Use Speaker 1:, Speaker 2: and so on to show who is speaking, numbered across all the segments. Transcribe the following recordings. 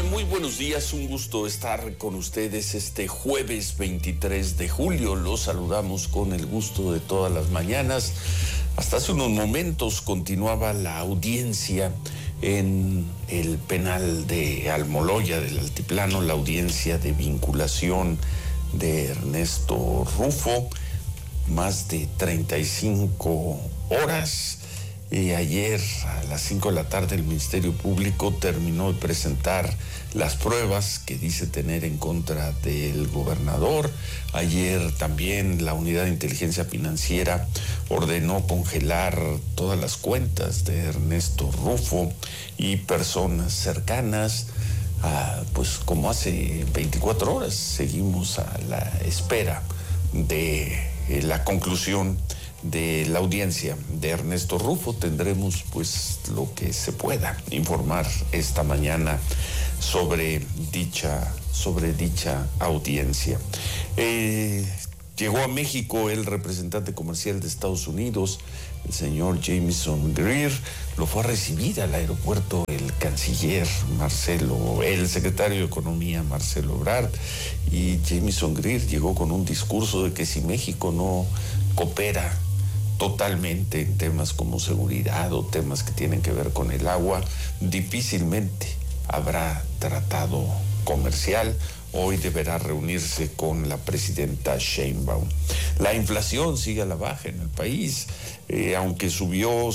Speaker 1: Muy buenos días, un gusto estar con ustedes este jueves 23 de julio. Los saludamos con el gusto de todas las mañanas. Hasta hace unos momentos continuaba la audiencia en el penal de Almoloya del Altiplano, la audiencia de vinculación de Ernesto Rufo, más de 35 horas. Y ayer a las 5 de la tarde el Ministerio Público terminó de presentar las pruebas que dice tener en contra del gobernador. Ayer también la Unidad de Inteligencia Financiera ordenó congelar todas las cuentas de Ernesto Rufo y personas cercanas. Pues como hace 24 horas seguimos a la espera de la conclusión de la audiencia de Ernesto Rufo. Tendremos pues lo que se pueda informar esta mañana sobre dicha audiencia. Llegó a México el representante comercial de Estados Unidos, el señor Jamieson Greer. Lo fue a recibir al aeropuerto el canciller el secretario de Economía Marcelo Ebrard, y Jamieson Greer llegó con un discurso de que si México no coopera totalmente en temas como seguridad o temas que tienen que ver con el agua, difícilmente habrá tratado comercial. Hoy deberá reunirse con la presidenta Sheinbaum. La inflación sigue a la baja en el país, aunque subió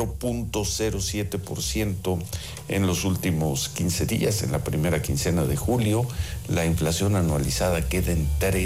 Speaker 1: 0.07% en los últimos 15 días, en la primera quincena de julio. La inflación anualizada queda en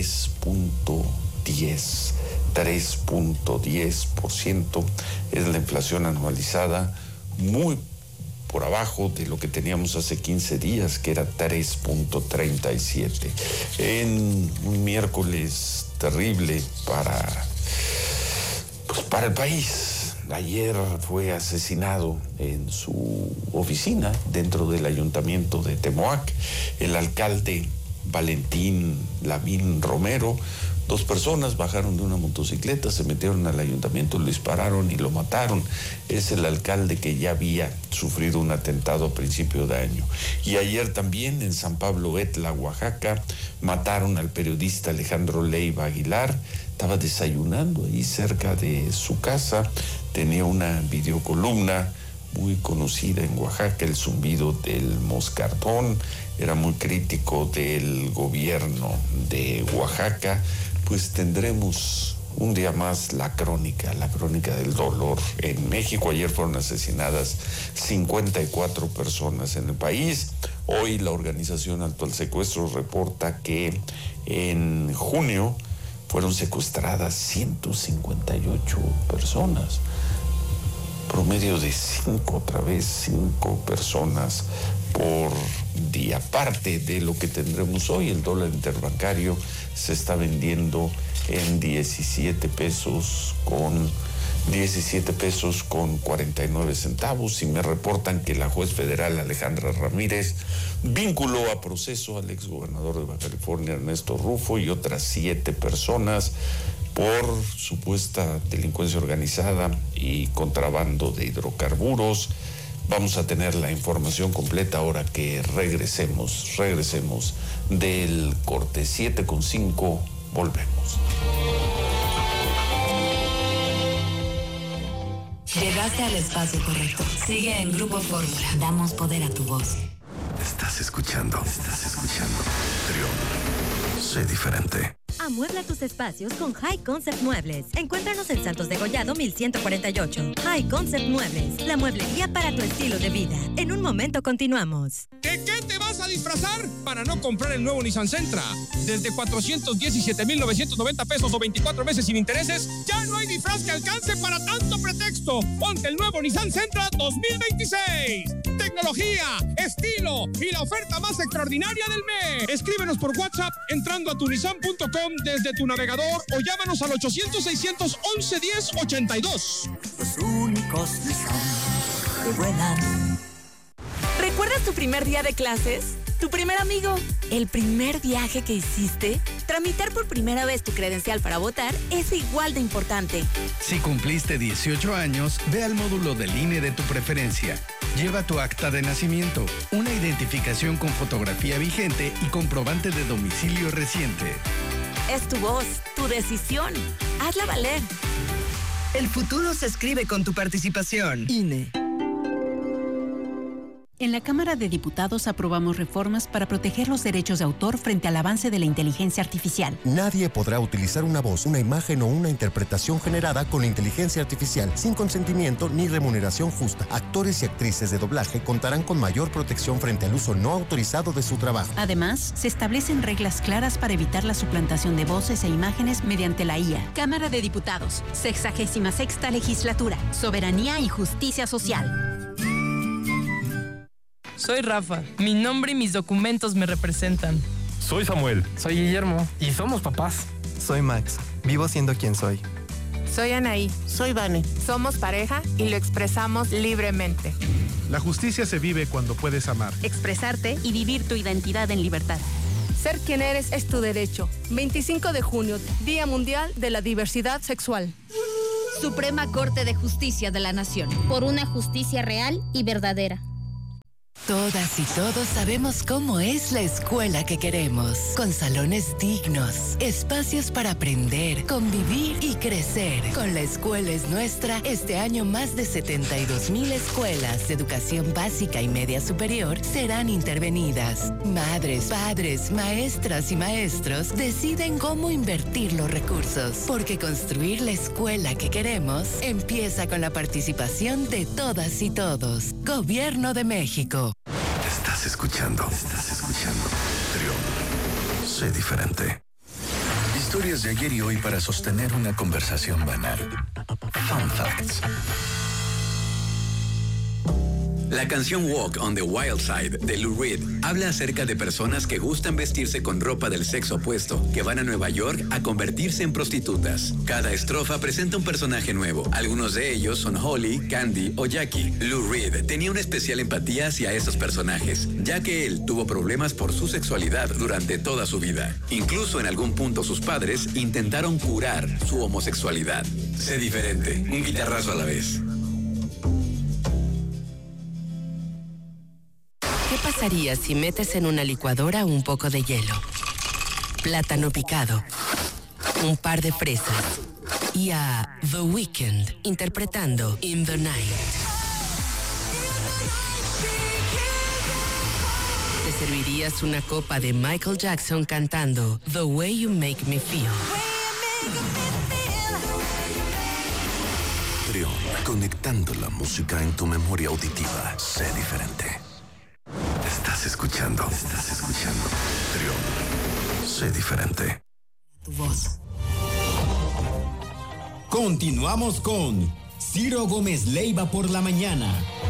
Speaker 1: 3.10%, es la inflación anualizada, muy por abajo de lo que teníamos hace 15 días, que era 3.37. En un miércoles terrible para el país. Ayer fue asesinado en su oficina dentro del ayuntamiento de Temoac el alcalde Valentín Lavín Romero. 2 personas bajaron de una motocicleta, se metieron al ayuntamiento, lo dispararon y lo mataron. Es el alcalde que ya había sufrido un atentado a principio de año. Y ayer también en San Pablo Etla, Oaxaca, mataron al periodista Alejandro Leiva Aguilar. Estaba desayunando ahí cerca de su casa, tenía una videocolumna muy conocida en Oaxaca, El Zumbido del Moscardón. Era muy crítico del gobierno de Oaxaca. Pues tendremos un día más la crónica del dolor en México. Ayer fueron asesinadas 54 personas en el país. Hoy la organización Alto al Secuestro reporta que en junio fueron secuestradas 158 personas. Promedio de 5 personas por día. Parte de lo que tendremos hoy, el dólar interbancario se está vendiendo en 17 pesos con 49 centavos, y me reportan que la juez federal Alejandra Ramírez vinculó a proceso al exgobernador de Baja California Ernesto Rufo y otras 7 personas por supuesta delincuencia organizada y contrabando de hidrocarburos. Vamos a tener la información completa ahora que regresemos del corte. 7:05, volvemos.
Speaker 2: Llegaste al espacio correcto. Sigue en Grupo Fórmula. Damos poder a tu voz.
Speaker 3: Estás escuchando Trión. Sé diferente.
Speaker 4: Amuebla tus espacios con High Concept Muebles. Encuéntranos en Santos de Gollado 1148. High Concept Muebles, la mueblería para tu estilo de vida. En un momento continuamos.
Speaker 5: ¿De qué te vas a disfrazar para no comprar el nuevo Nissan Sentra? Desde 417,990 pesos o 24 meses sin intereses, ya no hay disfraz que alcance para tanto pretexto. Ponte el nuevo Nissan Sentra 2026. Tecnología, estilo y la oferta más extraordinaria del mes. Escríbenos por WhatsApp entrando a tunisan.com desde tu navegador o llámanos al 800-611-1082.
Speaker 6: Los únicos Nissan que vuelan.
Speaker 2: ¿Recuerdas tu primer día de clases? ¿Tu primer amigo? ¿El primer viaje que hiciste? Tramitar por primera vez tu credencial para votar es igual de importante.
Speaker 7: Si cumpliste 18 años, ve al módulo del INE de tu preferencia. Lleva tu acta de nacimiento, una identificación con fotografía vigente y comprobante de domicilio reciente.
Speaker 2: Es tu voz, tu decisión. Hazla valer.
Speaker 8: El futuro se escribe con tu participación. INE.
Speaker 9: En la Cámara de Diputados aprobamos reformas para proteger los derechos de autor frente al avance de la inteligencia artificial.
Speaker 10: Nadie podrá utilizar una voz, una imagen o una interpretación generada con inteligencia artificial sin consentimiento ni remuneración justa. Actores y actrices de doblaje contarán con mayor protección frente al uso no autorizado de su trabajo.
Speaker 9: Además, se establecen reglas claras para evitar la suplantación de voces e imágenes mediante la IA.
Speaker 11: Cámara de Diputados, 66ª Legislatura, Soberanía y Justicia Social.
Speaker 12: Soy Rafa. Mi nombre y mis documentos me representan.
Speaker 13: Soy Samuel.
Speaker 14: Soy Guillermo.
Speaker 13: Y somos papás.
Speaker 14: Soy Max. Vivo siendo quien soy.
Speaker 15: Soy Anaí.
Speaker 16: Soy Vane.
Speaker 15: Somos pareja y lo expresamos libremente.
Speaker 17: La justicia se vive cuando puedes amar,
Speaker 11: expresarte y vivir tu identidad en libertad.
Speaker 18: Ser quien eres es tu derecho. 25 de junio, Día Mundial de la Diversidad Sexual.
Speaker 19: Suprema Corte de Justicia de la Nación.
Speaker 20: Por una justicia real y verdadera.
Speaker 21: Todas y todos sabemos cómo es la escuela que queremos, con salones dignos, espacios para aprender, convivir y crecer. Con La Escuela es Nuestra, este año más de 72,000 escuelas de educación básica y media superior serán intervenidas. Madres, padres, maestras y maestros deciden cómo invertir los recursos, porque construir la escuela que queremos empieza con la participación de todas y todos. Gobierno de México.
Speaker 3: Estás escuchando Trión. Sé diferente. Historias de ayer y hoy para sostener una conversación banal. Fun Facts.
Speaker 22: La canción Walk on the Wild Side de Lou Reed habla acerca de personas que gustan vestirse con ropa del sexo opuesto, que van a Nueva York a convertirse en prostitutas. Cada estrofa presenta un personaje nuevo. Algunos de ellos son Holly, Candy o Jackie. Lou Reed tenía una especial empatía hacia esos personajes, ya que él tuvo problemas por su sexualidad durante toda su vida. Incluso en algún punto sus padres intentaron curar su homosexualidad. Sé diferente, un guitarrazo a la vez.
Speaker 21: ¿Qué pasaría si metes en una licuadora un poco de hielo, plátano picado, un par de fresas y a The Weeknd interpretando In the Night? ¿Te servirías una copa de Michael Jackson cantando The Way You Make Me Feel?
Speaker 3: Trión, conectando la música en tu memoria auditiva. Sé diferente. Estás escuchando Trión. Sé diferente.
Speaker 21: Tu voz.
Speaker 23: Continuamos con Ciro Gómez Leiva por la mañana.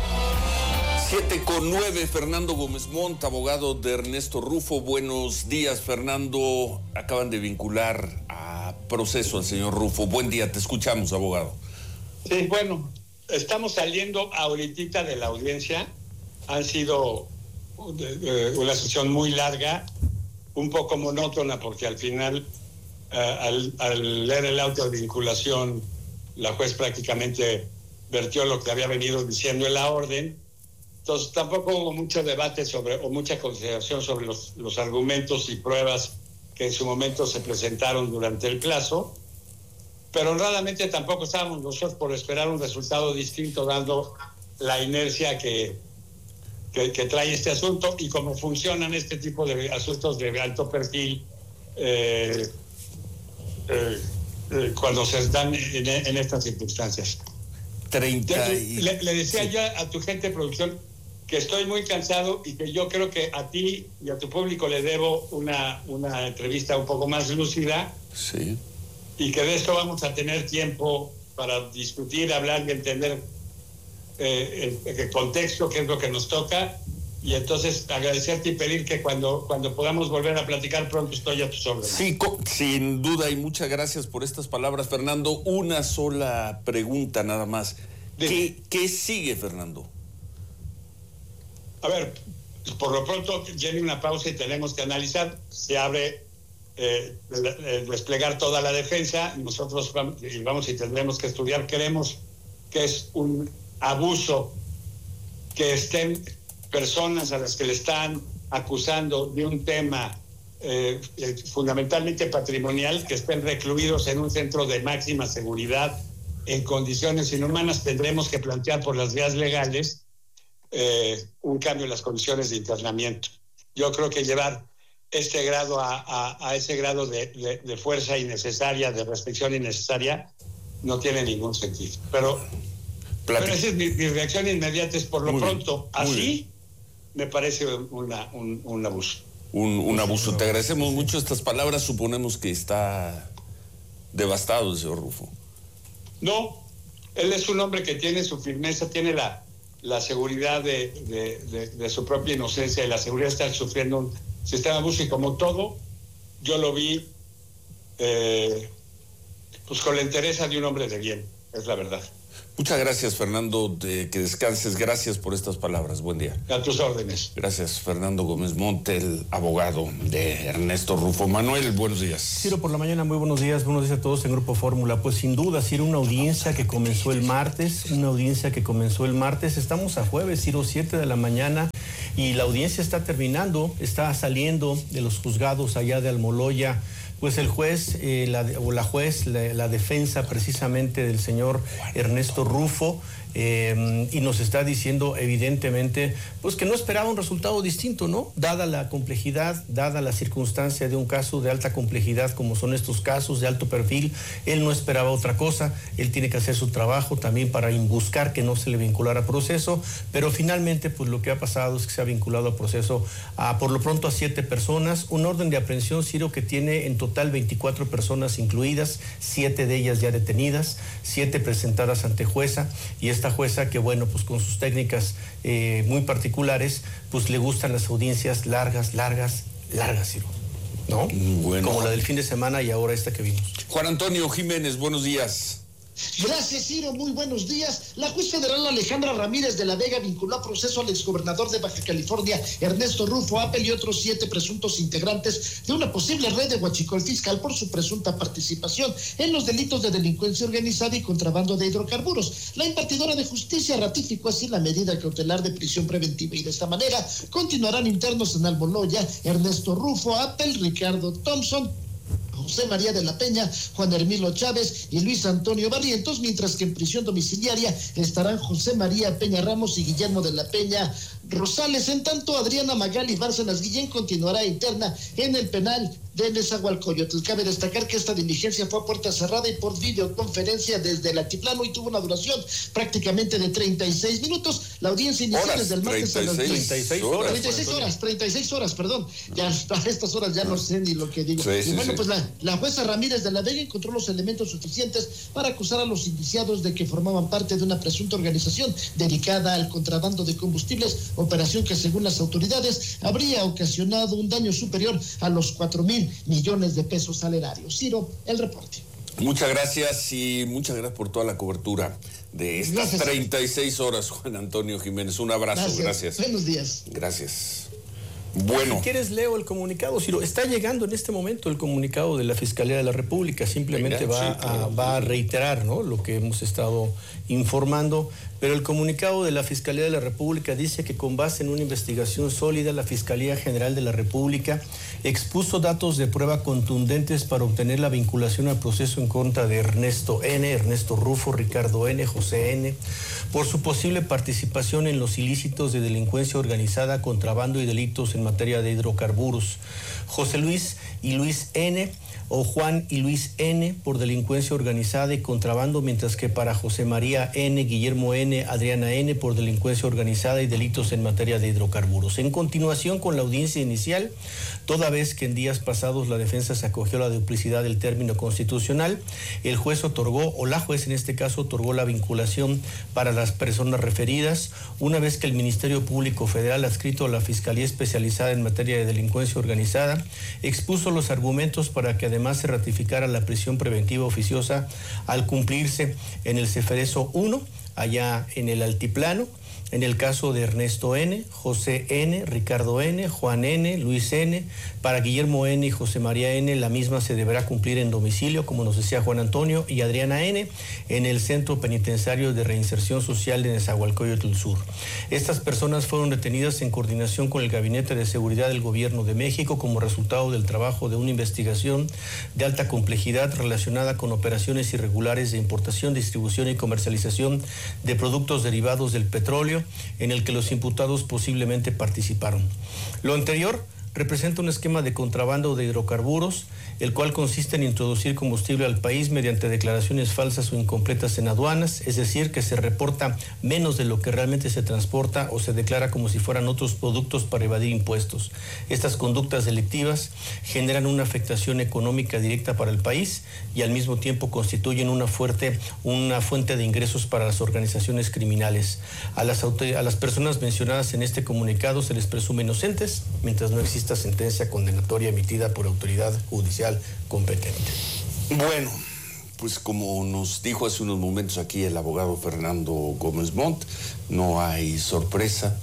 Speaker 1: 7:09, Fernando Gómez Montt, abogado de Ernesto Rufo. Buenos días, Fernando. Acaban de vincular a proceso al señor Rufo. Buen día, te escuchamos, abogado.
Speaker 24: Sí, bueno, estamos saliendo ahorita de la audiencia. Han sido una sesión muy larga, un poco monótona, porque al final, al leer el auto de vinculación, la juez prácticamente vertió lo que había venido diciendo en la orden. Entonces tampoco hubo mucho debate o mucha consideración sobre los argumentos y pruebas que en su momento se presentaron durante el plazo, pero honradamente tampoco estábamos nosotros por esperar un resultado distinto, dando la inercia que trae este asunto y cómo funcionan este tipo de asuntos de alto perfil cuando se dan en estas circunstancias. Le decía yo a tu gente de producción que estoy muy cansado y que yo creo que a ti y a tu público le debo una entrevista un poco más lúcida.
Speaker 1: Sí.
Speaker 24: Y que de esto vamos a tener tiempo para discutir, hablar y entender el contexto, qué es lo que nos toca, y entonces agradecerte y pedir que cuando podamos volver a platicar pronto estoy a tus órdenes.
Speaker 1: Sí, sin duda, y muchas gracias por estas palabras, Fernando. Una sola pregunta nada más. ¿Qué sigue, Fernando?
Speaker 24: A ver, por lo pronto viene una pausa y tenemos que analizar. Se abre desplegar toda la defensa. Nosotros vamos y tendremos que estudiar. Creemos que es un abuso que estén personas a las que le están acusando de un tema fundamentalmente patrimonial, que estén recluidos en un centro de máxima seguridad en condiciones inhumanas. Tendremos que plantear por las vías legales un cambio en las condiciones de internamiento. Yo creo que llevar este grado a ese grado de fuerza innecesaria, de restricción innecesaria, no tiene ningún sentido. Pero esa es mi reacción inmediata, es por lo pronto, así me parece un abuso.
Speaker 1: Un abuso. Te agradecemos mucho estas palabras. Suponemos que está devastado el señor Rufo.
Speaker 24: No, él es un hombre que tiene su firmeza, tiene la seguridad de su propia inocencia y la seguridad de estar sufriendo un sistema de abuso, y como todo, yo lo vi pues con la entereza de un hombre de bien, es la verdad.
Speaker 1: Muchas gracias, Fernando, que descanses. Gracias por estas palabras. Buen día.
Speaker 24: A tus órdenes.
Speaker 1: Gracias, Fernando Gómez Monte, el abogado de Ernesto Rufo. Manuel, buenos días.
Speaker 4: Ciro, por la mañana, muy buenos días a todos en Grupo Fórmula. Pues sin duda, Ciro, una audiencia que comenzó el martes, estamos a jueves, Ciro, 7 de la mañana, y la audiencia está terminando, está saliendo de los juzgados allá de Almoloya. Pues el juez, la defensa precisamente del señor Ernesto Rufo, y nos está diciendo evidentemente pues que no esperaba un resultado distinto, ¿no? Dada la complejidad, dada la circunstancia de un caso de alta complejidad como son estos casos de alto perfil, él no esperaba otra cosa. Él tiene que hacer su trabajo también para buscar que no se le vinculara a proceso, pero finalmente pues lo que ha pasado es que se ha vinculado a proceso por lo pronto a 7 personas, un orden de aprehensión, Ciro, que tiene en total 24 personas incluidas, 7 de ellas ya detenidas, 7 presentadas ante jueza, y esta jueza que bueno, pues con sus técnicas muy particulares, pues le gustan las audiencias largas, Ciro, ¿no? Bueno. Como la del fin de semana y ahora esta que vimos.
Speaker 1: Juan Antonio Jiménez, buenos días.
Speaker 5: Gracias, Ciro, muy buenos días. La juez federal Alejandra Ramírez de la Vega vinculó a proceso al exgobernador de Baja California, Ernesto Rufo Apel, y otros 7 presuntos integrantes de una posible red de huachicol fiscal por su presunta participación en los delitos de delincuencia organizada y contrabando de hidrocarburos. La impartidora de justicia ratificó así la medida cautelar de prisión preventiva, y de esta manera continuarán internos en Almoloya Ernesto Rufo Apel, Ricardo Thompson, José María de la Peña, Juan Hermilo Chávez y Luis Antonio Barrientos, mientras que en prisión domiciliaria estarán José María Peña Ramos y Guillermo de la Peña Rosales. En tanto, Adriana Magali Bárcenas Guillén continuará interna en el penal de Nezahualcóyotl. Cabe destacar que esta diligencia fue a puerta cerrada y por videoconferencia desde el altiplano, y tuvo una duración prácticamente de 36 minutos. La audiencia inicial desde el martes a las 36 horas, perdón. Ya a estas horas ya no sé ni lo que digo. Pues la jueza Ramírez de la Vega encontró los elementos suficientes para acusar a los indiciados de que formaban parte de una presunta organización dedicada al contrabando de combustibles, operación que según las autoridades habría ocasionado un daño superior a los 4,000 millones de pesos al erario. Ciro, el reporte.
Speaker 1: Muchas gracias, y muchas gracias por toda la cobertura de estas 36 horas, Juan Antonio Jiménez. Un abrazo, gracias.
Speaker 5: Buenos días.
Speaker 1: Gracias. Bueno.
Speaker 4: Si quieres, leo el comunicado, Ciro. Está llegando en este momento el comunicado de la Fiscalía de la República. Simplemente va a reiterar, ¿no?, lo que hemos estado informando. Pero el comunicado de la Fiscalía de la República dice que con base en una investigación sólida, la Fiscalía General de la República expuso datos de prueba contundentes para obtener la vinculación al proceso en contra de Ernesto N., Ernesto Rufo, Ricardo N., José N., por su posible participación en los ilícitos de delincuencia organizada, contrabando y delitos en materia de hidrocarburos. José Luis y Luis N., o Juan y Luis N., por delincuencia organizada y contrabando, mientras que para José María N., Guillermo N., Adriana N., por delincuencia organizada y delitos en materia de hidrocarburos. En continuación con la audiencia inicial, toda vez que en días pasados la defensa se acogió a la duplicidad del término constitucional, el juez otorgó, o la juez en este caso, otorgó la vinculación para las personas referidas, una vez que el Ministerio Público Federal, adscrito a la Fiscalía Especializada en Materia de Delincuencia Organizada, expuso los argumentos para que además se ratificara la prisión preventiva oficiosa al cumplirse en el Ceferezo 1, allá en el Altiplano, en el caso de Ernesto N., José N., Ricardo N., Juan N., Luis N. Para Guillermo N. y José María N., la misma se deberá cumplir en domicilio, como nos decía Juan Antonio, y Adriana N. en el Centro Penitenciario de Reinserción Social de Nezahualcóyotl Sur. Estas personas fueron detenidas en coordinación con el Gabinete de Seguridad del Gobierno de México como resultado del trabajo de una investigación de alta complejidad relacionada con operaciones irregulares de importación, distribución y comercialización de productos derivados del petróleo, en el que los imputados posiblemente participaron. Lo anterior representa un esquema de contrabando de hidrocarburos, el cual consiste en introducir combustible al país mediante declaraciones falsas o incompletas en aduanas, es decir, que se reporta menos de lo que realmente se transporta o se declara como si fueran otros productos para evadir impuestos. Estas conductas delictivas generan una afectación económica directa para el país y al mismo tiempo constituyen una fuente de ingresos para las organizaciones criminales. A las personas mencionadas en este comunicado se les presume inocentes mientras no exista sentencia condenatoria emitida por autoridad judicial competente.
Speaker 1: Bueno, pues como nos dijo hace unos momentos aquí el abogado Fernando Gómez Montt, no hay sorpresa.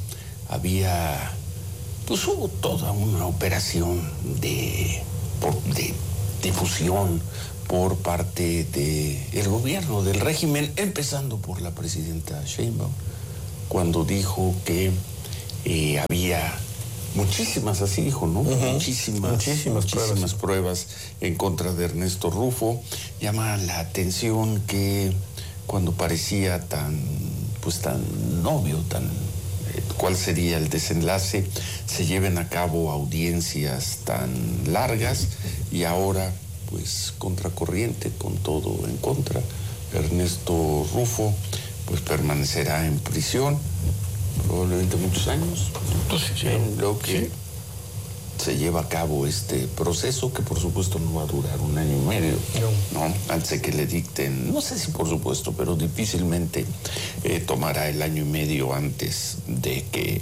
Speaker 1: Hubo toda una operación de difusión por parte del gobierno, del régimen, empezando por la presidenta Sheinbaum, cuando dijo que había muchísimas, así dijo, ¿no? Muchísimas pruebas en contra de Ernesto Rufo. Llama la atención que cuando parecía tan obvio, cuál sería el desenlace, se lleven a cabo audiencias tan largas y ahora, pues, contracorriente, con todo en contra. Ernesto Rufo, pues, permanecerá en prisión probablemente muchos años, en lo que se lleva a cabo este proceso, que por supuesto no va a durar 1 año y medio, ¿no? Antes de que le dicten, no sé si por supuesto, pero difícilmente tomará el año y medio antes de que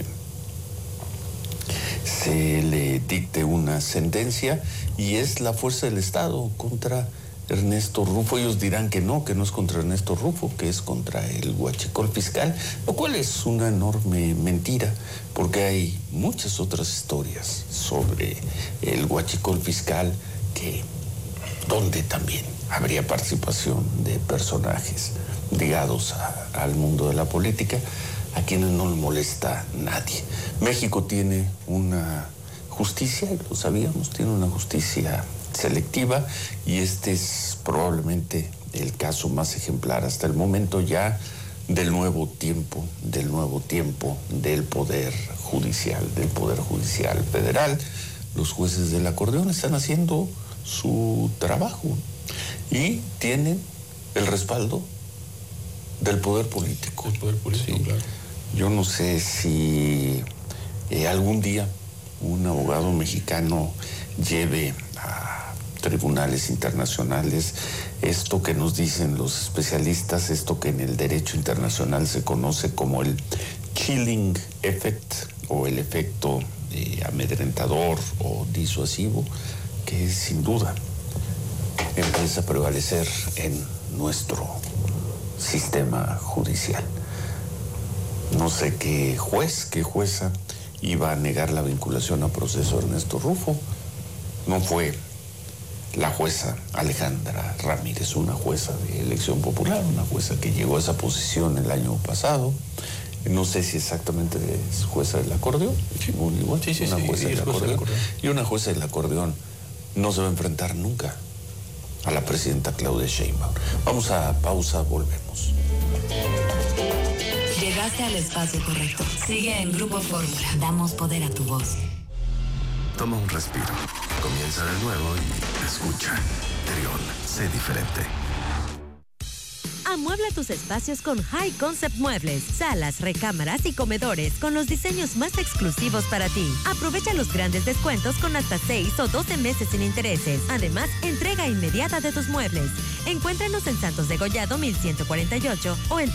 Speaker 1: se le dicte una sentencia, y es la fuerza del Estado contra Ernesto Rufo. Ellos dirán que no es contra Ernesto Rufo, que es contra el huachicol fiscal, lo cual es una enorme mentira, porque hay muchas otras historias sobre el huachicol fiscal donde también habría participación de personajes ligados al mundo de la política, a quienes no le molesta nadie. México tiene una justicia, lo sabíamos, tiene una justicia selectiva, y este es probablemente el caso más ejemplar hasta el momento ya del nuevo tiempo del Poder Judicial Federal. Los jueces del acordeón están haciendo su trabajo y tienen el respaldo del poder político.
Speaker 4: El poder político, sí. Claro.
Speaker 1: Yo no sé si algún día un abogado mexicano lleve a tribunales internacionales esto que nos dicen los especialistas, esto que en el derecho internacional se conoce como el chilling effect, o el efecto amedrentador o disuasivo, que sin duda empieza a prevalecer en nuestro sistema judicial. No sé qué jueza iba a negar la vinculación a proceso de Ernesto Rufo. No fue la jueza Alejandra Ramírez, una jueza de elección popular, una jueza que llegó a esa posición el año pasado. No sé si exactamente es jueza del acordeón.
Speaker 4: Sí.
Speaker 1: Igual,
Speaker 4: sí,
Speaker 1: una jueza del acordeón.
Speaker 4: acordeón.
Speaker 1: Y una jueza del acordeón no se va a enfrentar nunca a la presidenta Claudia Sheinbaum. Vamos a pausa, volvemos.
Speaker 21: Llegaste al espacio correcto. Sigue en Grupo Fórmula. Damos poder a tu voz.
Speaker 3: Toma un respiro. Comienza de nuevo y escucha. Trión, sé diferente.
Speaker 2: Amuebla tus espacios con High Concept Muebles, salas, recámaras y comedores con los diseños más exclusivos para ti. Aprovecha los grandes descuentos con hasta 6 o 12 meses sin intereses. Además, entrega inmediata de tus muebles. Encuéntranos en Santos de Gollado 1148 o en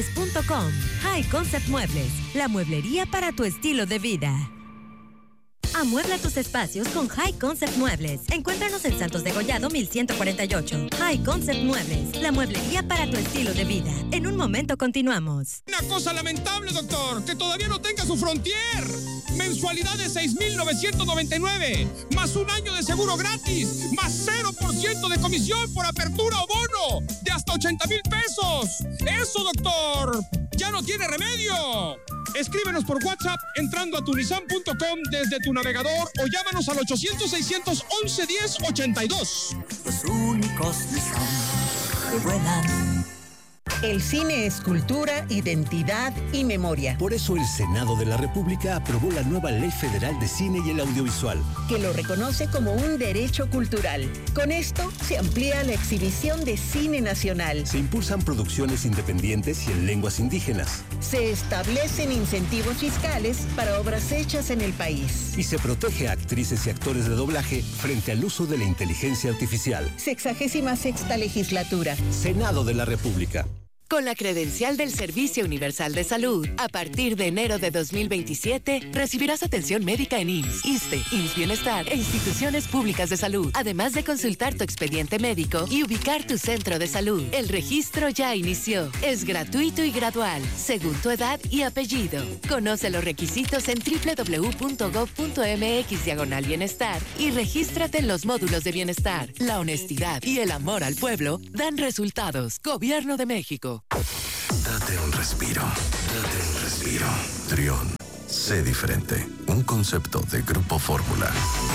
Speaker 2: www.hcmuebles.com. High Concept Muebles, la mueblería para tu estilo de vida. Amuebla tus espacios con High Concept Muebles. Encuéntranos en Santos de Gollado 1148. High Concept Muebles, la mueblería para tu estilo de vida. En un momento continuamos.
Speaker 6: Una cosa lamentable, doctor, que todavía no tenga su Frontier. Mensualidad de 6,999, más un año de seguro gratis, más 0% de comisión por apertura o bono de hasta 80,000 pesos. ¡Eso, doctor! ¡Ya no tiene remedio! Escríbenos por WhatsApp entrando a tunisan.com desde tu navegador o llámanos al 800-611-1082.
Speaker 7: Los únicos Nissan que vuelan.
Speaker 8: El cine es cultura, identidad y memoria.
Speaker 23: Por eso el Senado de la República aprobó la nueva Ley Federal de Cine y el Audiovisual,
Speaker 8: que lo reconoce como un derecho cultural. Con esto se amplía la exhibición de cine nacional.
Speaker 23: Se impulsan producciones independientes y en lenguas indígenas.
Speaker 8: Se establecen incentivos fiscales para obras hechas en el país.
Speaker 23: Y se protege a actrices y actores de doblaje frente al uso de la inteligencia artificial.
Speaker 8: 66ª legislatura.
Speaker 23: Senado de la República.
Speaker 21: Con la credencial del Servicio Universal de Salud, a partir de enero de 2027, recibirás atención médica en IMSS, ISSSTE, IMSS Bienestar e instituciones públicas de salud, además de consultar tu expediente médico y ubicar tu centro de salud. El registro ya inició. Es gratuito y gradual, según tu edad y apellido. Conoce los requisitos en www.gov.mx/bienestar y regístrate en los módulos de bienestar. La honestidad y el amor al pueblo dan resultados. Gobierno de México.
Speaker 3: Date un respiro. Date un respiro. Trión. Sé diferente. Un concepto de Grupo Fórmula.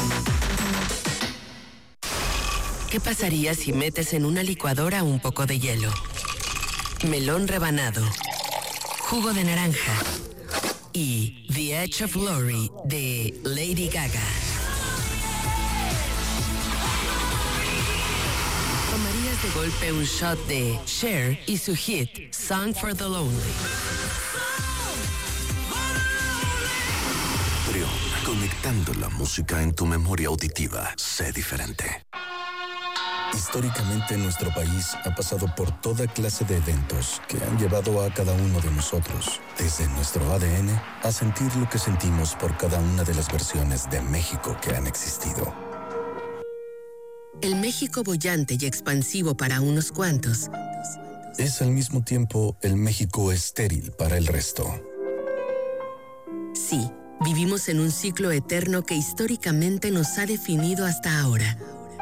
Speaker 21: ¿Qué pasaría si metes en una licuadora un poco de hielo, melón rebanado, jugo de naranja y The Edge of Glory de Lady Gaga? Tomarías de golpe un shot de Cher y su hit Song for the Lonely.
Speaker 3: Trión. Conectando la música en tu memoria auditiva. Sé diferente.
Speaker 16: Históricamente nuestro país ha pasado por toda clase de eventos que han llevado a cada uno de nosotros, desde nuestro ADN, a sentir lo que sentimos por cada una de las versiones de México que han existido.
Speaker 21: El México boyante y expansivo para unos cuantos
Speaker 16: es al mismo tiempo el México estéril para el resto.
Speaker 21: Sí, vivimos en un ciclo eterno que históricamente nos ha definido hasta ahora.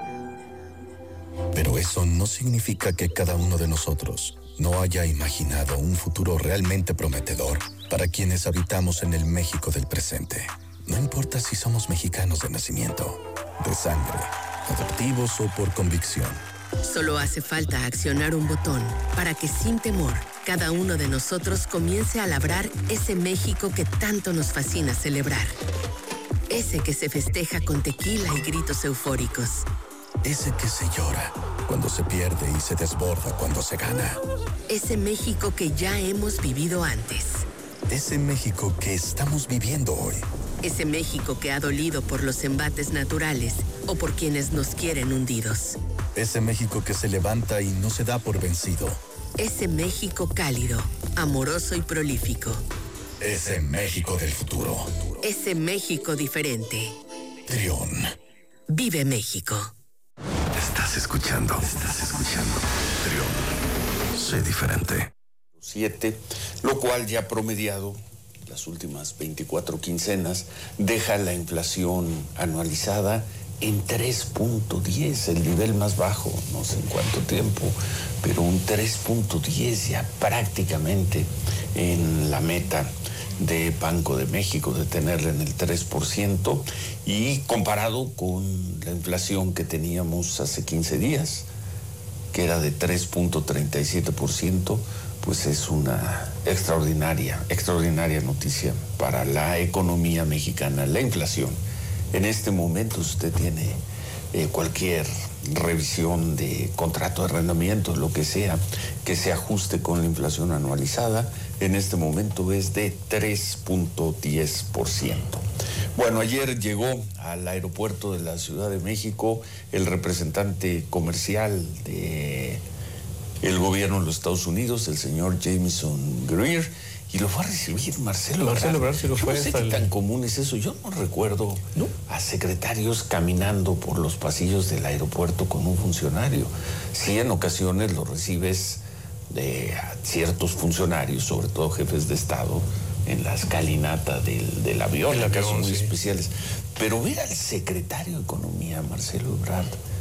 Speaker 16: Pero eso no significa que cada uno de nosotros no haya imaginado un futuro realmente prometedor para quienes habitamos en el México del presente. No importa si somos mexicanos de nacimiento, de sangre, adoptivos o por convicción.
Speaker 21: Solo hace falta accionar un botón para que sin temor cada uno de nosotros comience a labrar ese México que tanto nos fascina celebrar. Ese que se festeja con tequila y gritos eufóricos.
Speaker 16: Ese que se llora cuando se pierde y se desborda cuando se gana.
Speaker 21: Ese México que ya hemos vivido antes.
Speaker 16: Ese México que estamos viviendo hoy.
Speaker 21: Ese México que ha dolido por los embates naturales o por quienes nos quieren hundidos.
Speaker 16: Ese México que se levanta y no se da por vencido.
Speaker 21: Ese México cálido, amoroso y prolífico.
Speaker 16: Ese México del futuro.
Speaker 21: Ese México diferente.
Speaker 16: Trión.
Speaker 21: Vive México.
Speaker 3: Estás escuchando Trión. Sé diferente.
Speaker 1: 7, lo cual ya promediado las últimas 24 quincenas deja la inflación anualizada en 3.10, el nivel más bajo, no sé en cuánto tiempo, pero un 3.10 ya prácticamente en la meta de Banco de México de tenerla en el 3%, y comparado con la inflación que teníamos hace 15 días, que era de 3.37%, pues es una extraordinaria noticia para la economía mexicana. La inflación, en este momento usted tiene cualquier revisión de contrato de arrendamiento, lo que sea, que se ajuste con la inflación anualizada, en este momento es de 3.10%. Bueno, ayer llegó al aeropuerto de la Ciudad de México el representante comercial de el gobierno de los Estados Unidos, el señor Jamieson Greer, y lo fue a recibir Marcelo
Speaker 4: Ebrard. Sí lo fue.
Speaker 1: No sé qué tan común es eso. Yo no recuerdo a secretarios caminando por los pasillos del aeropuerto con un funcionario. Sí, en ocasiones lo recibes de ciertos funcionarios, sobre todo jefes de Estado, en la escalinata del avión, que son muy especiales. Pero ver al secretario de Economía, Marcelo Ebrard,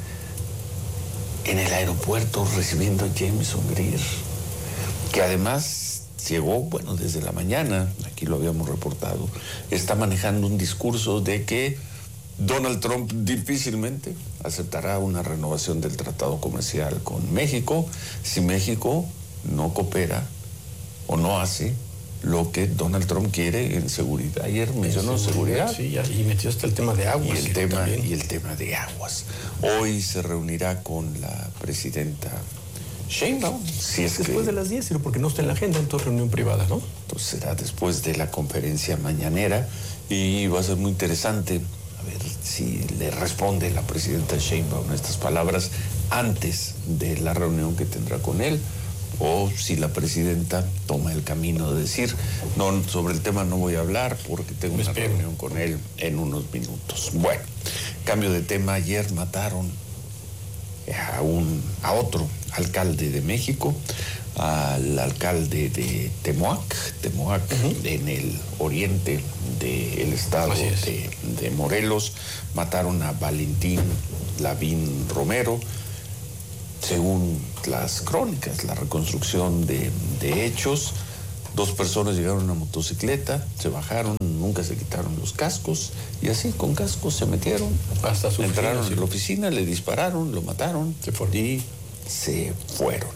Speaker 1: en el aeropuerto recibiendo a Jameson Greer, que además llegó, bueno, desde la mañana, aquí lo habíamos reportado, está manejando un discurso de que Donald Trump difícilmente aceptará una renovación del tratado comercial con México si México no coopera o no hace lo que Donald Trump quiere en seguridad. Ayer mencionó seguridad.
Speaker 4: Sí, y metió hasta el tema de aguas.
Speaker 1: Y el tema de aguas. Hoy se reunirá con la presidenta Sheinbaum. Si es
Speaker 4: después de las 10, porque no está en la agenda, entonces reunión privada, ¿no?
Speaker 1: Entonces será después de la conferencia mañanera y va a ser muy interesante a ver si le responde la presidenta Sheinbaum estas palabras antes de la reunión que tendrá con él, o si la presidenta toma el camino de decir, no, sobre el tema no voy a hablar porque tengo una reunión con él en unos minutos. Bueno, cambio de tema. Ayer mataron a otro alcalde de México, al alcalde de Temoac, en el oriente del estado de Morelos. Mataron a Valentín Lavín Romero. Según las crónicas, la reconstrucción de hechos, 2 personas llegaron a una motocicleta, se bajaron, nunca se quitaron los cascos y así con cascos se metieron,
Speaker 4: hasta su
Speaker 1: entraron
Speaker 4: oficina,
Speaker 1: en la oficina, le dispararon, lo mataron y se fueron.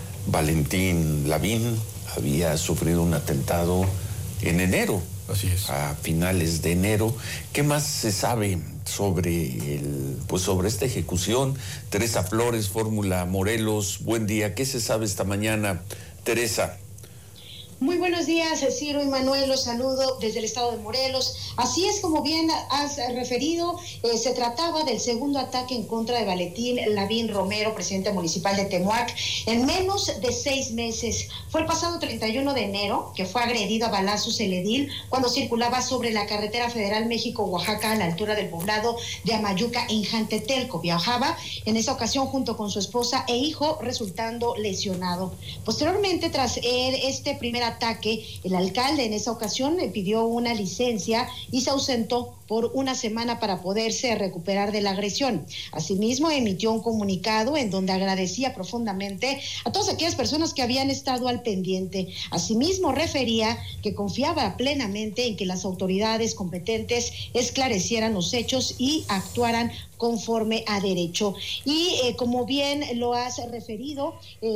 Speaker 1: Valentín Lavín había sufrido un atentado en enero.
Speaker 4: Así es.
Speaker 1: A finales de enero. ¿Qué más se sabe sobre sobre esta ejecución? Teresa Flores, Fórmula Morelos, buen día. ¿Qué se sabe esta mañana, Teresa?
Speaker 9: Muy buenos días, Ciro y Manuel, los saludo desde el estado de Morelos. Así es, como bien has referido, se trataba del segundo ataque en contra de Valentín Lavín Romero, presidente municipal de Temoac, en menos de 6 meses. Fue el pasado 31 de enero que fue agredido a balazos el edil cuando circulaba sobre la carretera federal México-Oaxaca a la altura del poblado de Amayuca en Jantetelco. Viajaba en esa ocasión junto con su esposa e hijo, resultando lesionado. Posteriormente, tras este primer ataque, el alcalde en esa ocasión le pidió una licencia y se ausentó por una semana para poderse recuperar de la agresión. Asimismo, emitió un comunicado en donde agradecía profundamente a todas aquellas personas que habían estado al pendiente. Asimismo, refería que confiaba plenamente en que las autoridades competentes esclarecieran los hechos y actuaran conforme a derecho. Y como bien lo has referido,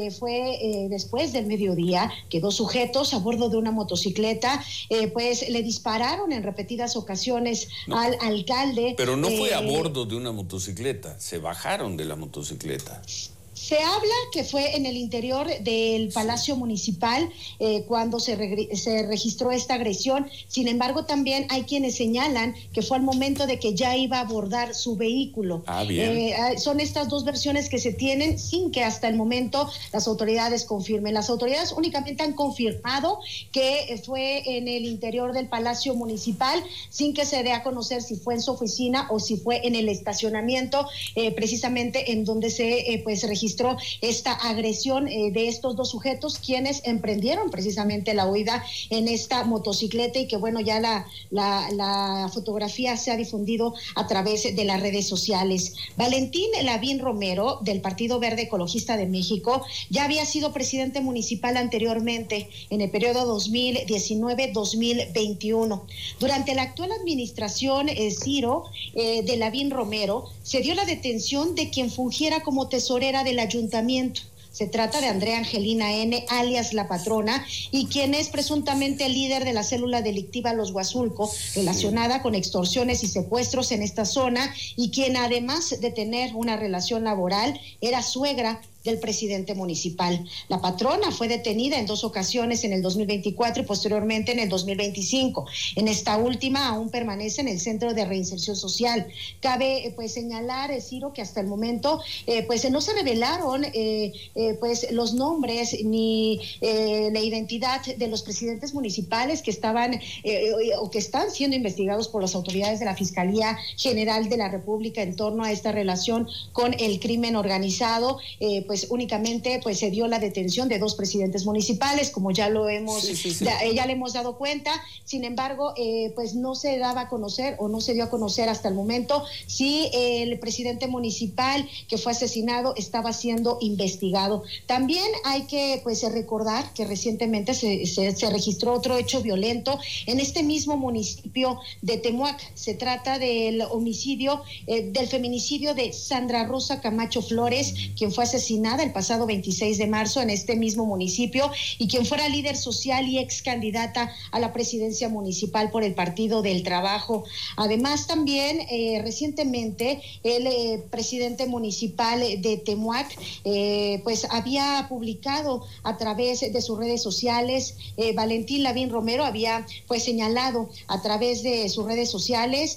Speaker 9: fue después del mediodía que 2 sujetos a bordo de una motocicleta pues le dispararon en repetidas ocasiones al alcalde.
Speaker 1: Pero no fue a bordo de una motocicleta, se bajaron de la motocicleta.
Speaker 9: Se habla que fue en el interior del Palacio Municipal cuando se registró esta agresión. Sin embargo, también hay quienes señalan que fue al momento de que ya iba a abordar su vehículo.
Speaker 1: Bien.
Speaker 9: Son estas 2 versiones que se tienen sin que hasta el momento las autoridades confirmen. Las autoridades únicamente han confirmado que fue en el interior del Palacio Municipal, sin que se dé a conocer si fue en su oficina o si fue en el estacionamiento, precisamente en donde se registró esta agresión de estos 2 sujetos, quienes emprendieron precisamente la huida en esta motocicleta, y que bueno, ya la fotografía se ha difundido a través de las redes sociales. Valentín Lavín Romero, del Partido Verde Ecologista de México, ya había sido presidente municipal anteriormente en el periodo 2019-2021. Durante la actual administración, Ciro, de Lavín Romero, se dio la detención de quien fungiera como tesorera del ayuntamiento. Se trata de Andrea Angelina N., alias La Patrona, y quien es presuntamente líder de la célula delictiva Los Huazulco, relacionada con extorsiones y secuestros en esta zona, y quien, además de tener una relación laboral, era suegra del presidente municipal. La patrona fue detenida en 2 ocasiones en el 2024 y posteriormente en el 2025. En esta última aún permanece en el Centro de Reinserción Social. Cabe pues señalar, Ciro, que hasta el momento pues no se revelaron pues los nombres ni la identidad de los presidentes municipales que estaban o que están siendo investigados por las autoridades de la Fiscalía General de la República en torno a esta relación con el crimen organizado. Pues únicamente pues se dio la detención de 2 presidentes municipales, como ya lo hemos ya le hemos dado cuenta. Sin embargo, pues no se daba a conocer o no se dio a conocer hasta el momento si el presidente municipal que fue asesinado estaba siendo investigado. También hay que pues recordar que recientemente se registró otro hecho violento en este mismo municipio de Temuac. Se trata del homicidio, del feminicidio de Sandra Rosa Camacho Flores, quien fue asesinada el pasado 26 de marzo en este mismo municipio y quien fuera líder social y ex candidata a la presidencia municipal por el Partido del Trabajo. Además, también recientemente el presidente municipal de Temuac pues había publicado a través de sus redes sociales, Valentín Lavín Romero había pues señalado a través de sus redes sociales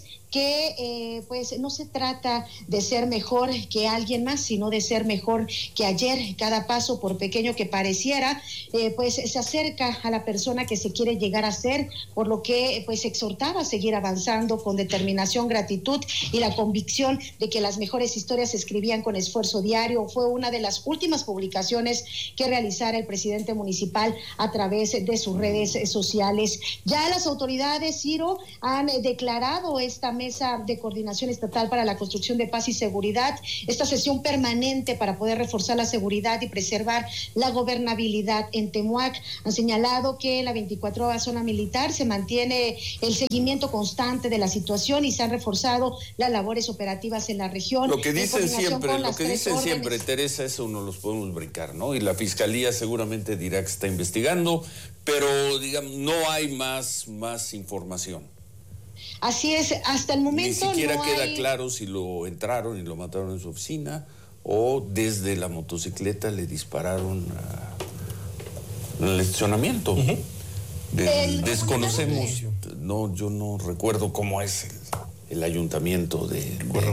Speaker 9: que pues no se trata de ser mejor que alguien más, sino de ser mejor que ayer. Cada paso, por pequeño que pareciera, pues se acerca a la persona que se quiere llegar a ser, por lo que pues exhortaba a seguir avanzando con determinación, gratitud y la convicción de que las mejores historias se escribían con esfuerzo diario. Fue una de las últimas publicaciones que realizara el presidente municipal a través de sus redes sociales. Ya las autoridades, Ciro, han declarado esta mesa de coordinación estatal para la construcción de paz y seguridad, esta sesión permanente para poder reforzar la seguridad y preservar la gobernabilidad en Temuac. Han señalado que en la 24ª zona militar se mantiene el seguimiento constante de la situación y se han reforzado las labores operativas en la región.
Speaker 1: Lo que dicen siempre, Teresa, eso no los podemos brincar, ¿no? Y la Fiscalía seguramente dirá que está investigando, pero digamos, no hay más información.
Speaker 9: Así es, hasta el momento
Speaker 1: ni siquiera
Speaker 9: no
Speaker 1: queda claro si lo entraron y lo mataron en su oficina o desde la motocicleta le dispararon al estacionamiento. Desconocemos, no, yo no recuerdo cómo es el ayuntamiento de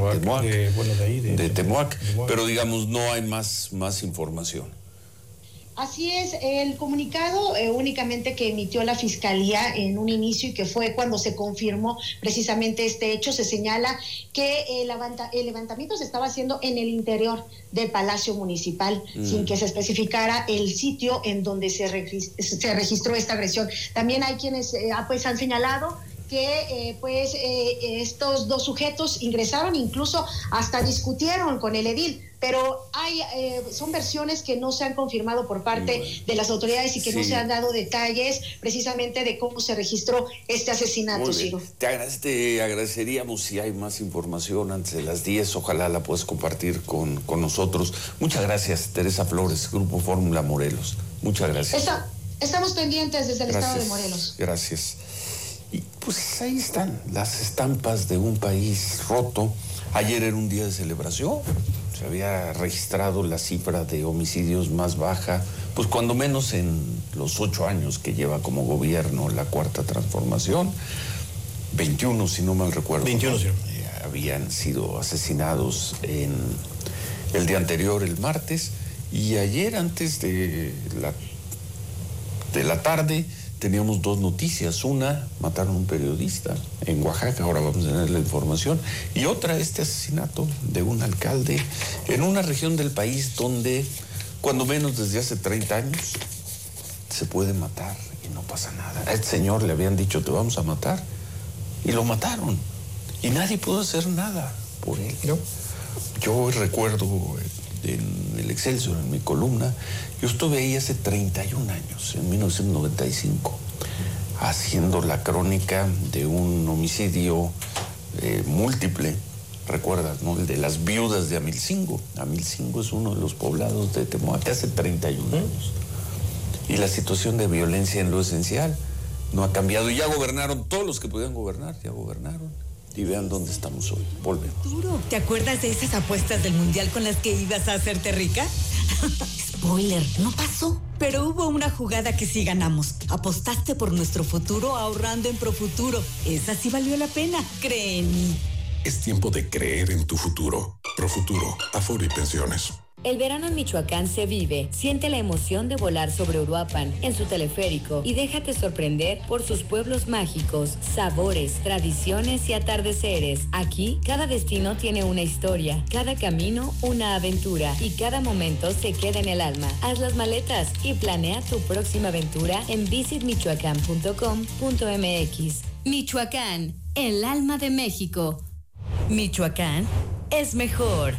Speaker 1: Temuac, pero digamos no hay más información.
Speaker 9: Así es, el comunicado únicamente que emitió la Fiscalía en un inicio y que fue cuando se confirmó precisamente este hecho, se señala que el levantamiento se estaba haciendo en el interior del Palacio Municipal, sin que se especificara el sitio en donde se registró esta agresión. También hay quienes pues han señalado que estos 2 sujetos ingresaron, incluso hasta discutieron con el edil, pero son versiones que no se han confirmado por parte de las autoridades y que no se han dado detalles precisamente de cómo se registró este asesinato, Ciro.
Speaker 1: Te agradeceríamos si hay más información antes de las 10, ojalá la puedas compartir con nosotros. Muchas gracias, Teresa Flores, Grupo Fórmula Morelos. Muchas gracias.
Speaker 9: Estamos pendientes desde el estado de Morelos.
Speaker 1: Gracias. Y pues ahí están las estampas de un país roto. Ayer era un día de celebración. Se había registrado la cifra de homicidios más baja, pues cuando menos en los 8 años que lleva como gobierno la Cuarta Transformación. 21, si no mal recuerdo.
Speaker 4: 21, sí.
Speaker 1: Habían sido asesinados en el día anterior, el martes, y ayer antes de la tarde teníamos 2 noticias. Una, mataron a un periodista en Oaxaca, ahora vamos a tener la información. Y otra, este asesinato de un alcalde en una región del país donde, cuando menos desde hace 30 años, se puede matar y no pasa nada. A este señor le habían dicho, te vamos a matar, y lo mataron. Y nadie pudo hacer nada por él. ¿No? Yo recuerdo en el Excelsior, en mi columna, yo estuve ahí hace 31 años, en 1995, haciendo la crónica de un homicidio múltiple, recuerdas, ¿no? El de las viudas de Amilcingo. Amilcingo es uno de los poblados de Temuac hace 31 años. Y la situación de violencia en lo esencial no ha cambiado. Y ya gobernaron todos los que podían gobernar, ya gobernaron. Y vean dónde estamos hoy. Volvemos.
Speaker 10: ¿Te acuerdas de esas apuestas del Mundial con las que ibas a hacerte rica? Spoiler, no pasó. Pero hubo una jugada que sí ganamos. Apostaste por nuestro futuro ahorrando en Profuturo. Esa sí valió la pena, cree en mí.
Speaker 12: Es tiempo de creer en tu futuro. Profuturo, Afore y Pensiones.
Speaker 13: El verano en Michoacán se vive. Siente la emoción de volar sobre Uruapan en su teleférico y déjate sorprender por sus pueblos mágicos, sabores, tradiciones y atardeceres. Aquí, cada destino tiene una historia, cada camino una aventura y cada momento se queda en el alma. Haz las maletas y planea tu próxima aventura en visitmichoacán.com.mx. Michoacán, el alma de México. Michoacán es mejor.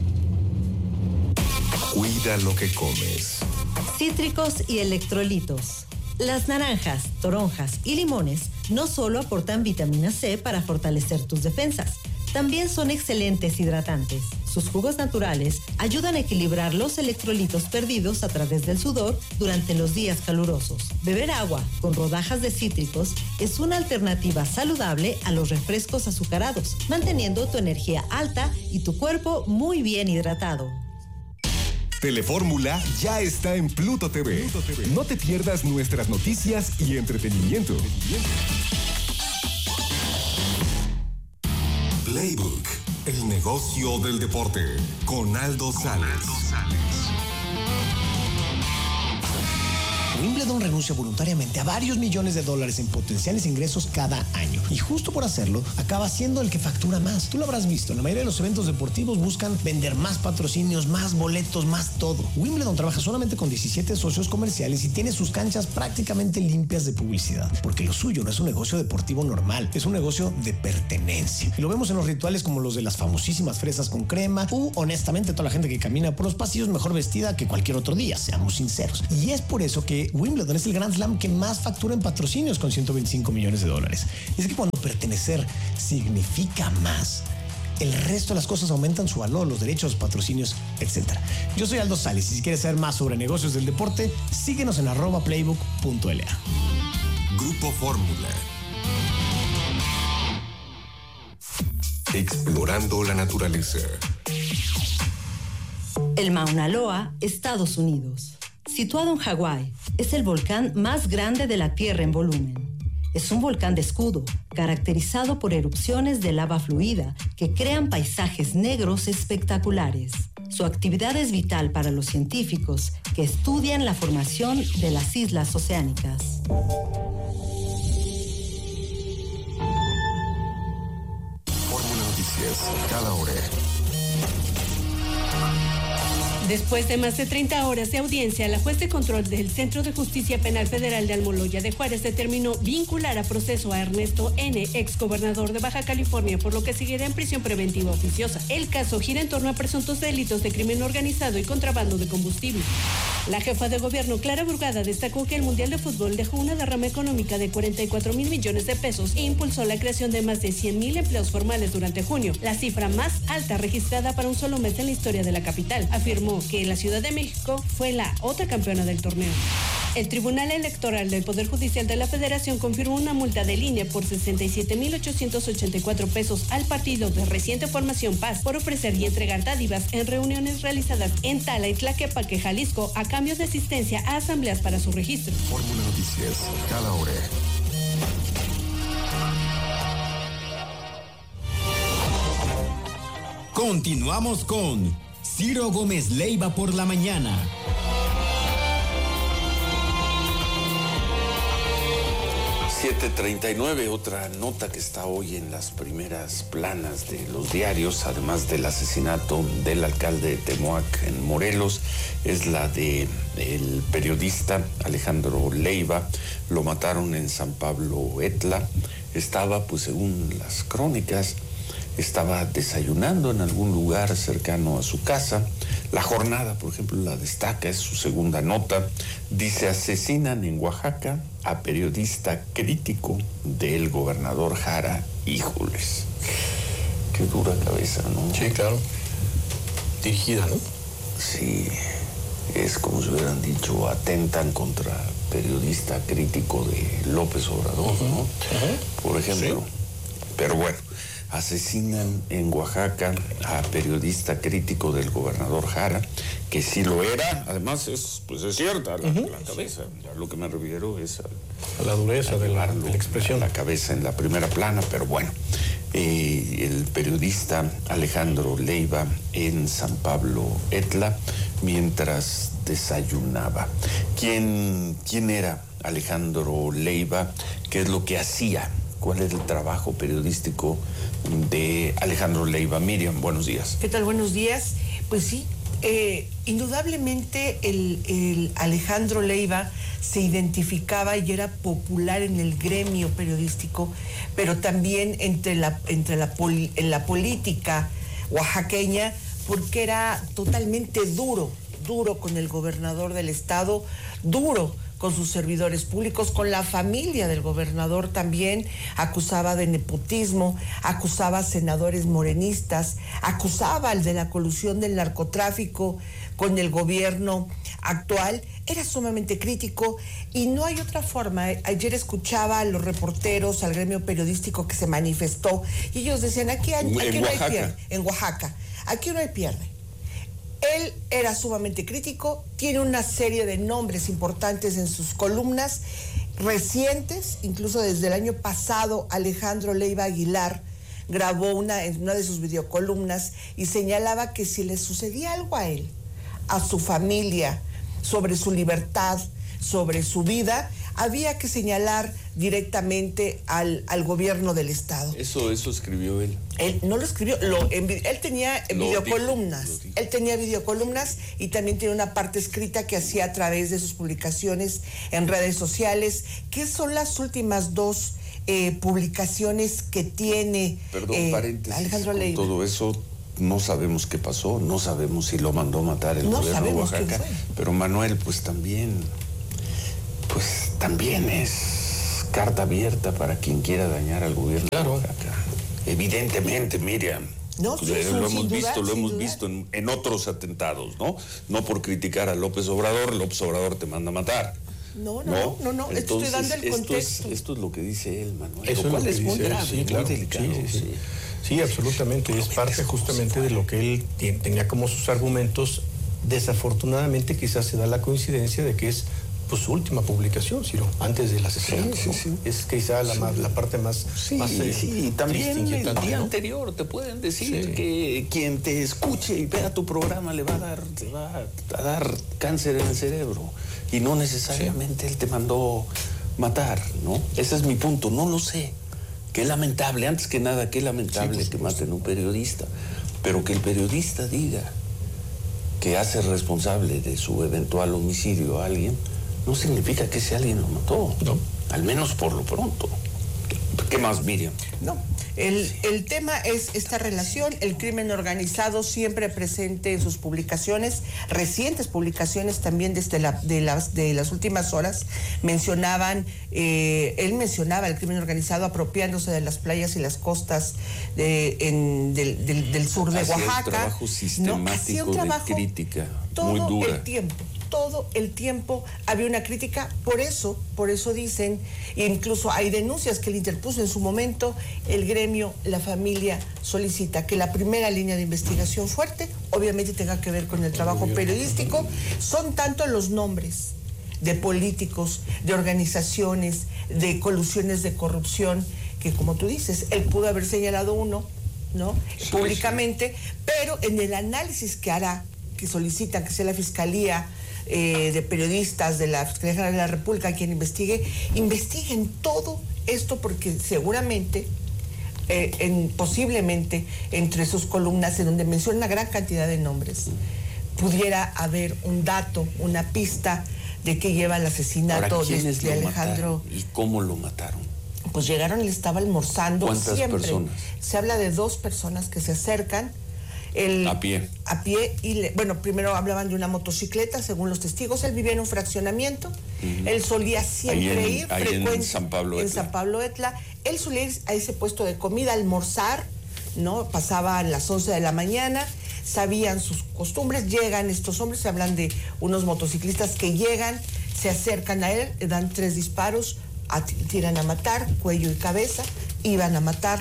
Speaker 3: Cuida lo que comes.
Speaker 14: Cítricos y electrolitos. Las naranjas, toronjas y limones no solo aportan vitamina C para fortalecer tus defensas, también son excelentes hidratantes. Sus jugos naturales ayudan a equilibrar los electrolitos perdidos a través del sudor durante los días calurosos. Beber agua con rodajas de cítricos es una alternativa saludable a los refrescos azucarados, manteniendo tu energía alta y tu cuerpo muy bien hidratado.
Speaker 25: Telefórmula ya está en Pluto TV. No te pierdas nuestras noticias y entretenimiento.
Speaker 23: Playbook, el negocio del deporte, con Aldo Sales.
Speaker 26: Wimbledon renuncia voluntariamente a varios millones de dólares en potenciales ingresos cada año. Y justo por hacerlo, acaba siendo el que factura más. Tú lo habrás visto, la mayoría de los eventos deportivos buscan vender más patrocinios, más boletos, más todo. Wimbledon trabaja solamente con 17 socios comerciales y tiene sus canchas prácticamente limpias de publicidad. Porque lo suyo no es un negocio deportivo normal, es un negocio de pertenencia. Y lo vemos en los rituales como los de las famosísimas fresas con crema u, honestamente, toda la gente que camina por los pasillos mejor vestida que cualquier otro día, seamos sinceros. Y es por eso que Wimbledon es el Grand Slam que más factura en patrocinios con 125 millones de dólares. Y es que cuando pertenecer significa más, el resto de las cosas aumentan su valor, los derechos, patrocinios, etc. Yo soy Aldo Sales y si quieres saber más sobre negocios del deporte, síguenos en @playbook.la.
Speaker 23: Grupo Fórmula. Explorando la naturaleza.
Speaker 14: El Mauna Loa, Estados Unidos. Situado en Hawái, es el volcán más grande de la Tierra en volumen. Es un volcán de escudo, caracterizado por erupciones de lava fluida que crean paisajes negros espectaculares. Su actividad es vital para los científicos que estudian la formación de las islas oceánicas.
Speaker 23: Fórmula Noticias, cada hora.
Speaker 27: Después de más de 30 horas de audiencia, la juez de control del Centro de Justicia Penal Federal de Almoloya de Juárez determinó vincular a proceso a Ernesto N., exgobernador de Baja California, por lo que seguirá en prisión preventiva oficiosa. El caso gira en torno a presuntos delitos de crimen organizado y contrabando de combustible. La jefa de gobierno, Clara Burgada, destacó que el Mundial de Fútbol dejó una derrama económica de 44,000 millones de pesos e impulsó la creación de más de 100,000 empleos formales durante junio, la cifra más alta registrada para un solo mes en la historia de la capital. Afirmó que la Ciudad de México fue la otra campeona del torneo. El Tribunal Electoral del Poder Judicial de la Federación confirmó una multa de línea por 67,884 pesos al partido de reciente formación Paz por ofrecer y entregar dádivas en reuniones realizadas en Tala y Tlaquepaque, Jalisco, a cambio de asistencia a asambleas para su registro.
Speaker 23: Fórmula Noticias, cada hora. Continuamos con Ciro Gómez Leiva por la mañana.
Speaker 1: ...7:39, otra nota que está hoy en las primeras planas de los diarios, además del asesinato del alcalde de Temoac en Morelos, es la de el periodista Alejandro Leiva. Lo mataron en San Pablo Etla. Estaba, pues según las crónicas, estaba desayunando en algún lugar cercano a su casa. La Jornada, por ejemplo, la destaca, es su segunda nota. Dice: asesinan en Oaxaca a periodista crítico del gobernador Jara. Híjoles, qué dura cabeza, ¿no?
Speaker 4: Sí, claro. Dirigida, ¿no?
Speaker 1: Sí, es como si hubieran dicho, atentan contra periodista crítico de López Obrador, ¿no? Por ejemplo. Sí. Pero bueno, asesinan en Oaxaca a periodista crítico del gobernador Jara, que sí lo era, además es cierta la cabeza, a lo que me refiero es
Speaker 4: a la dureza de la expresión.
Speaker 1: La cabeza en la primera plana, pero bueno, el periodista Alejandro Leiva en San Pablo Etla, mientras desayunaba. ¿Quién era Alejandro Leiva? ¿Qué es lo que hacía? ¿Cuál es el trabajo periodístico de Alejandro Leiva? Miriam, buenos días.
Speaker 11: ¿Qué tal? Buenos días. Pues sí, indudablemente el Alejandro Leiva se identificaba y era popular en el gremio periodístico, pero también en la política oaxaqueña, porque era totalmente duro con el gobernador del estado, duro con sus servidores públicos, con la familia del gobernador también, acusaba de nepotismo, acusaba a senadores morenistas, acusaba de la colusión del narcotráfico con el gobierno actual, era sumamente crítico y no hay otra forma. Ayer escuchaba a los reporteros, al gremio periodístico que se manifestó y ellos decían, aquí no hay pierde, en Oaxaca, aquí no hay pierde. Él era sumamente crítico, tiene una serie de nombres importantes en sus columnas recientes, incluso desde el año pasado Alejandro Leiva Aguilar grabó una de sus videocolumnas y señalaba que si le sucedía algo a él, a su familia, sobre su libertad, sobre su vida, había que señalar directamente al gobierno del estado.
Speaker 1: Eso escribió él.
Speaker 11: Él no lo escribió, él tenía videocolumnas. Él tenía videocolumnas y también tenía una parte escrita que hacía a través de sus publicaciones en redes sociales, que son las últimas dos publicaciones que tiene
Speaker 1: paréntesis,
Speaker 11: Alejandro Leiva.
Speaker 1: Todo eso no sabemos qué pasó, no sabemos si lo mandó matar el gobierno de Oaxaca, pero Manuel pues también es carta abierta para quien quiera dañar al gobierno de Oaxaca. Evidentemente, Miriam.
Speaker 11: No, sí,
Speaker 1: lo hemos visto en otros atentados, ¿no? No por criticar a López Obrador te manda a matar.
Speaker 11: No.
Speaker 1: Entonces,
Speaker 11: estoy dando el contexto.
Speaker 1: Esto es lo que dice él, Manuel.
Speaker 4: Eso es muy grave,
Speaker 1: muy delicado.
Speaker 4: Sí, absolutamente. Es parte justamente de lo que él tenía como sus argumentos. Desafortunadamente, quizás se da la coincidencia de que es su última publicación, Ciro, antes del asesinato. Sí. Es quizá la parte más
Speaker 1: y también el día anterior te pueden decir que quien te escuche y vea tu programa le va a dar cáncer en el cerebro y no necesariamente él te mandó matar, ¿no? Ese es mi punto, no lo sé. Qué lamentable, antes que nada, qué lamentable que maten a un periodista, pero que el periodista diga que hace responsable de su eventual homicidio a alguien, no significa que ese alguien lo mató. No. Al menos por lo pronto. ¿Qué más, Miriam?
Speaker 11: No. El tema es esta relación, el crimen organizado siempre presente en sus publicaciones, recientes publicaciones también desde de las últimas horas, él mencionaba el crimen organizado apropiándose de las playas y las costas del sur de Oaxaca.
Speaker 1: Un trabajo sistemático de crítica muy dura.
Speaker 11: Todo el tiempo había una crítica, por eso dicen, e incluso hay denuncias que él interpuso en su momento, el gremio, la familia solicita que la primera línea de investigación fuerte, obviamente tenga que ver con el trabajo periodístico, son tanto los nombres de políticos, de organizaciones, de colusiones de corrupción, que como tú dices, él pudo haber señalado uno, ¿no? Públicamente, pero en el análisis que solicitan que sea la Fiscalía de periodistas de la Fiscalía General de la República quien investiguen todo esto, porque seguramente posiblemente entre sus columnas en donde menciona una gran cantidad de nombres pudiera haber un dato, una pista de qué lleva el asesinato de Alejandro.
Speaker 1: ¿Y cómo lo mataron?
Speaker 11: Pues llegaron, él estaba almorzando.
Speaker 1: ¿Cuántas personas?
Speaker 11: Se habla de 2 personas que se acercan.
Speaker 1: A pie
Speaker 11: y primero hablaban de una motocicleta, según los testigos. Él vivía en un fraccionamiento. Él solía siempre ir frecuente
Speaker 1: en San Pablo
Speaker 11: Etla. Él solía ir a ese puesto de comida, almorzar, ¿no? Pasaban las 11 de la mañana, sabían sus costumbres. Llegan estos hombres, se hablan de unos motociclistas que llegan, se acercan a él, le dan 3 disparos, tiran a matar, cuello y cabeza, iban a matarlo.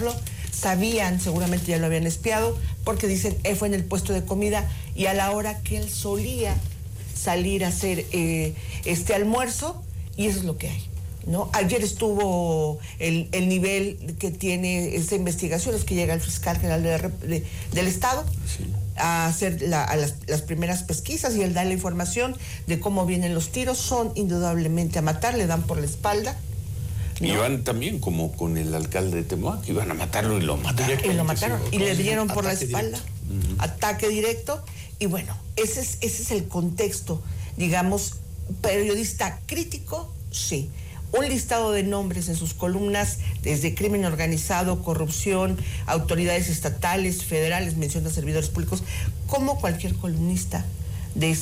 Speaker 11: sabían, seguramente ya lo habían espiado, porque dicen, él fue en el puesto de comida y a la hora que él solía salir a hacer este almuerzo, y eso es lo que hay, ¿no? Ayer estuvo el nivel que tiene esta investigación, es que llega el fiscal general del Estado a hacer las primeras pesquisas, y él da la información de cómo vienen los tiros. Son indudablemente a matar, le dan por la espalda.
Speaker 1: ¿No? Y van también como con el alcalde de Temoac, iban a matarlo y lo mataron.
Speaker 11: Y lo mataron, y le dieron por la espalda, ataque directo. Y bueno, ese es el contexto, digamos, periodista crítico, sí. Un listado de nombres en sus columnas, desde crimen organizado, corrupción, autoridades estatales, federales, menciona servidores públicos, como cualquier columnista de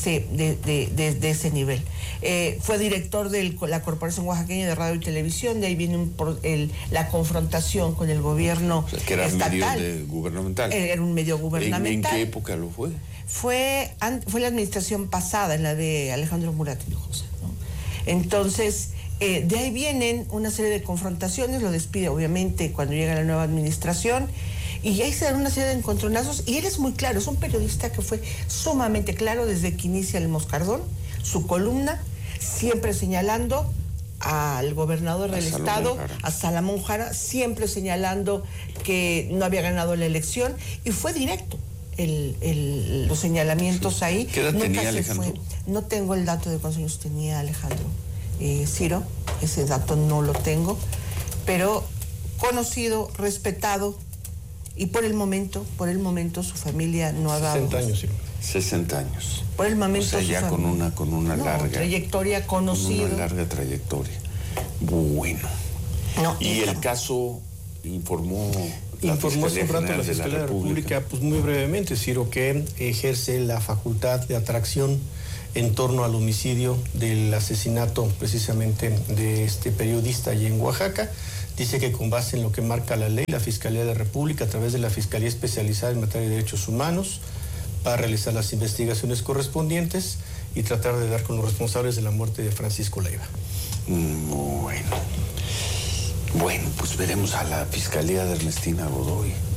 Speaker 11: ese nivel. Fue director de la Corporación Oaxaqueña de Radio y Televisión, de ahí viene la confrontación con el gobierno estatal.
Speaker 1: Que era medio gubernamental.
Speaker 11: Era un medio gubernamental.
Speaker 1: ¿En qué época lo fue?
Speaker 11: Fue la administración pasada, en la de Alejandro Murat Hinojosa, ¿no? Entonces, de ahí vienen una serie de confrontaciones, lo despide obviamente cuando llega la nueva administración, y ahí se dan una serie de encontronazos, y él es muy claro, es un periodista que fue sumamente claro desde que inicia el Moscardón, su columna, siempre señalando al gobernador del estado, a Salomón Jara, siempre señalando que no había ganado la elección, y fue directo los señalamientos ahí.
Speaker 1: ¿Qué edad tenía Alejandro?
Speaker 11: No tengo el dato de cuántos años tenía Alejandro Ciro, ese dato no lo tengo, pero conocido, respetado, y por el momento su familia no ha dado
Speaker 1: 60 años, sí. 60 años.
Speaker 11: Por el momento,
Speaker 1: o sea, ya con una larga
Speaker 11: trayectoria conocida.
Speaker 1: Una larga trayectoria. Bueno. Y el caso informó
Speaker 4: hace un rato la Fiscalía de la República, pues muy brevemente, Ciro, que ejerce la facultad de atracción en torno al homicidio del asesinato precisamente de este periodista allí en Oaxaca. Dice que con base en lo que marca la ley, la Fiscalía de la República, a través de la Fiscalía Especializada en Materia de Derechos Humanos, va a realizar las investigaciones correspondientes y tratar de dar con los responsables de la muerte de Francisco Leiva.
Speaker 1: Bueno, pues veremos a la Fiscalía de Ernestina Godoy.